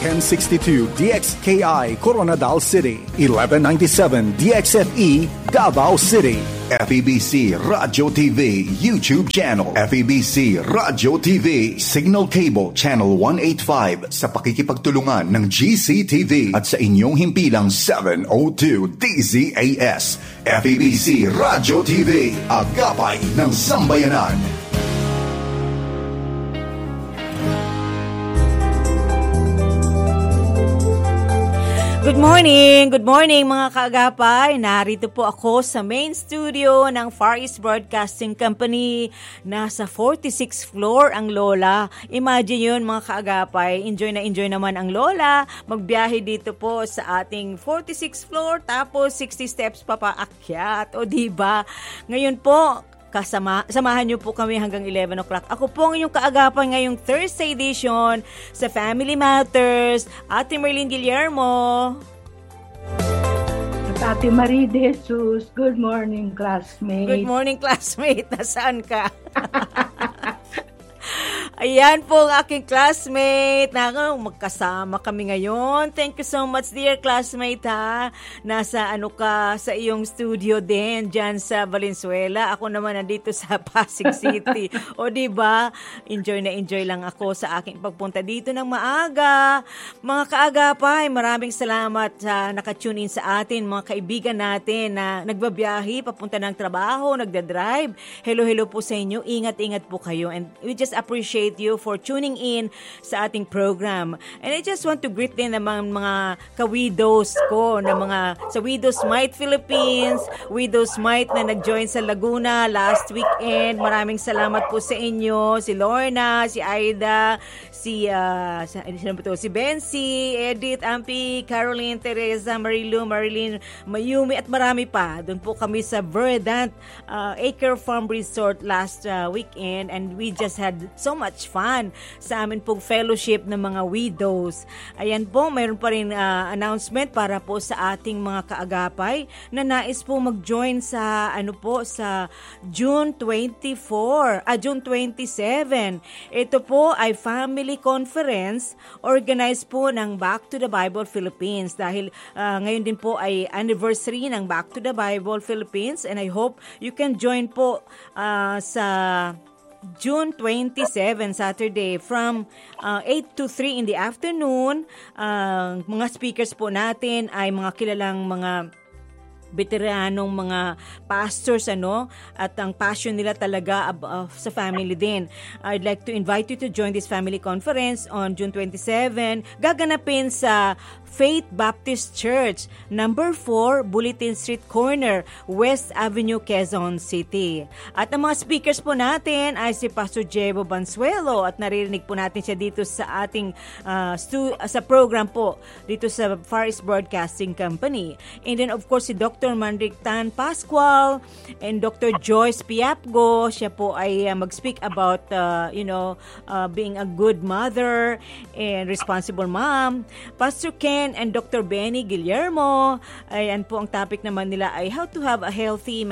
1062 DXKI Coronadal City, 1197 DXFE Davao City. FEBC Radio TV YouTube channel, FEBC Radio TV Signal Cable Channel 185 sa pakikipagtulungan ng GCTV at sa inyong himpilang 702 DZAS. FEBC Radio TV, agapay ng sambayanan. Good morning mga kaagapay. Narito po ako sa main studio ng Far East Broadcasting Company. Nasa 46th floor ang Lola. Imagine yun mga kaagapay. Enjoy naman ang Lola. Magbiyahe dito po sa ating 46th floor tapos 60 steps pa paakyat. O diba? Ngayon po, samahan niyo po kami hanggang 11 o'clock. Ako po ang inyong kaagapan ngayong Thursday edition sa Family Matters. Ate Merlin Guillermo. At Ate Marie De Jesus. Good morning, classmate. Good morning, classmate. Nasaan ka? Ayan po ang aking classmate. Magkasama kami ngayon. Thank you so much, dear classmate, ha. Nasa sa iyong studio din, dyan sa Valenzuela. Ako naman nandito sa Pasig City. O diba, enjoy lang ako sa aking pagpunta dito ng maaga. Mga kaagapay, maraming salamat sa nakatune in sa atin, mga kaibigan natin na nagbabiyahe, papunta ng trabaho, nagdadrive. Hello po sa inyo. Ingat po kayo. And we just appreciate you for tuning in sa ating program. And I just want to greet din naman mga ka-widows ko na sa Widows Might Philippines, Widows Might na nag-join sa Laguna last weekend. Maraming salamat po sa inyo. Si Lorna, si Aida, si Bensi, Edith, Ampi, Caroline, Teresa, Marilu, Marilyn, Mayumi at marami pa. Doon po kami sa Verdant Acre Farm Resort last weekend and we just had so much fun sa amin pong fellowship ng mga widows. Ayan po, mayroon pa rin announcement para po sa ating mga kaagapay na nais po mag-join sa sa June 27. Ito po ay family conference organized po ng Back to the Bible Philippines dahil ngayon din po ay anniversary ng Back to the Bible Philippines and I hope you can join po sa June 27, Saturday, from 8 to 3 in the afternoon. Mga speakers po natin ay mga kilalang mga veteranong mga pastors at ang passion nila talaga sa family din. I'd like to invite you to join this family conference on June 27. Gaganapin sa Faith Baptist Church, number 4, Bulletin Street Corner, West Avenue, Quezon City. At ang mga speakers po natin ay si Pastor Jebo Bansuelo at naririnig po natin siya dito sa ating sa program po dito sa Far East Broadcasting Company. And then of course si Dr. Manric Tan Pascual and Dr. Joyce Piapgo. Siya po ay mag-speak about being a good mother and responsible mom. Pastor Ken and Dr. Benny Guillermo. Ayan po ang topic naman nila ay how to have a healthy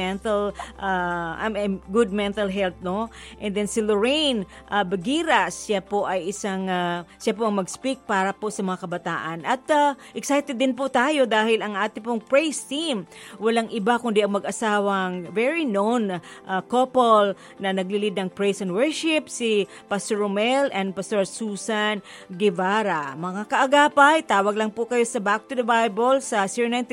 good mental health, no? And then si Lorraine Bagiras, siya po ay siya po ang mag-speak para po sa mga kabataan. At excited din po tayo dahil ang ating pong praise team, walang iba kundi ang mag-asawang very known couple na naglilid ng praise and worship, si Pastor Romel and Pastor Susan Guevara. Mga kaagapay, tawag lang po kayo sa Back to the Bible sa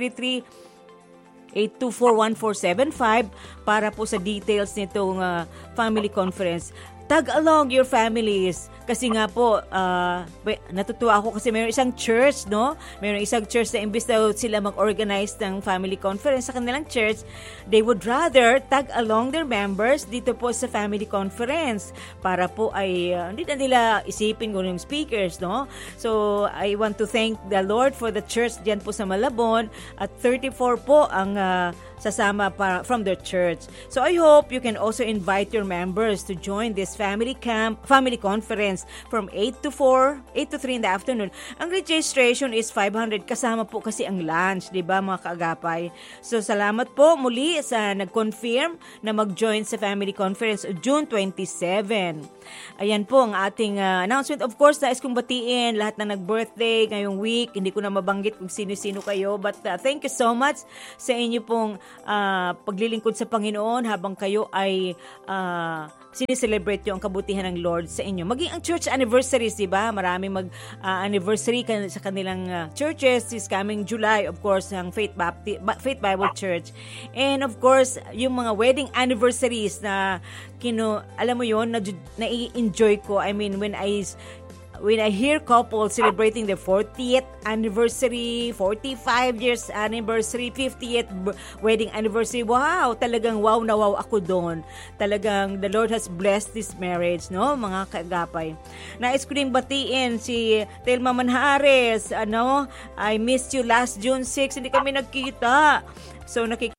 0933-824-1475 para po sa details nitong family conference. Tag along your families. Kasi nga po, natutuwa ako kasi mayroong isang church, no? Mayroong isang church na imbis na sila mag-organize ng family conference sa kanilang church, they would rather tag along their members dito po sa family conference para po ay hindi na nila isipin kung yung speakers, no? So, I want to thank the Lord for the church diyan po sa Malabon at 34 po ang sasama from their church. So, I hope you can also invite your members to join this family conference Philippines from 8 to 3 in the afternoon. Ang registration is 500 kasama po kasi ang lunch, 'di ba mga kaagapay? So salamat po muli sa nag-confirm na mag-join sa family conference June 27. Ayan po ang ating announcement. Of course, nais kong batiin lahat na nag-birthday ngayong week. Hindi ko na mabanggit kung sino-sino kayo, but thank you so much sa inyo pong paglilingkod sa Panginoon habang kayo ay sineselebrate yung kabutihan ng Lord sa inyo. Maging ang church anniversaries, di ba? Maraming mag-anniversary sa kanilang churches this coming July, of course, ang Faith Bible Church. And of course, yung mga wedding anniversaries na alam mo yon na i-enjoy ko. I mean, when I hear couples celebrating their 40th anniversary, 45 years anniversary, 50th wedding anniversary, wow, talagang wow na wow ako doon. Talagang the Lord has blessed this marriage, no, mga kaagapay. Nais ko rin batiin si Telma Manhares, I missed you last June 6, hindi kami nagkita. So